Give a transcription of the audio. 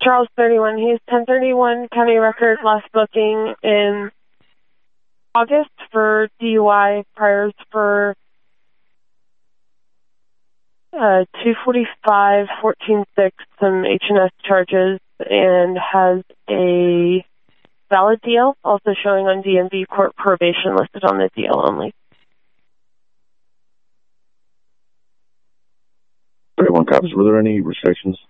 Charles 31. He's 1031 county record, last booking in August for DUI, priors for 245, 14.6, some H&S charges, and has a valid DL, also showing on DMV court probation listed on the DL only. 31 cops. Were there any restrictions